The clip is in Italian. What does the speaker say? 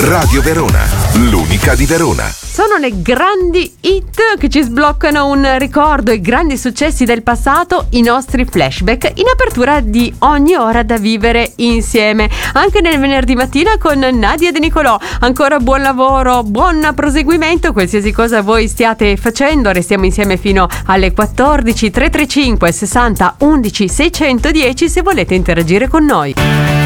Radio Verona, l'unica di Verona. Sono le grandi hit che ci sbloccano un ricordo, i grandi successi del passato, i nostri flashback in apertura di ogni ora da vivere insieme. Anche nel venerdì mattina con Nadia De Nicolò. Ancora buon lavoro, buon proseguimento, qualsiasi cosa voi stiate facendo. Restiamo insieme fino alle 14. 335 60 11 610 se volete interagire con noi.